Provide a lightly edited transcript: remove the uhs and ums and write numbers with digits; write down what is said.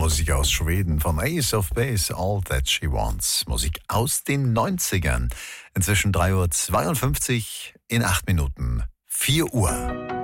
Musik aus Schweden von Ace of Base, All That She Wants. Musik aus den 90ern. Inzwischen 3:52 Uhr, in 8 Minuten 4 Uhr.